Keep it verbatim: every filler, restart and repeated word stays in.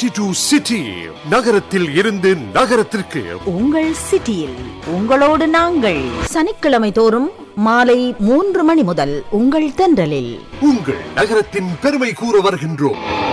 City to city, நகரத்தில் இருந்து நகரத்திற்கு. உங்கள் சிட்டியில் உங்களோடு நாங்கள். சனிக்கிழமை தோறும் மாலை மூன்று மணி முதல் உங்கள் தென்றலில் உங்கள் நகரத்தின் பெருமை கூற வருகின்றோம்.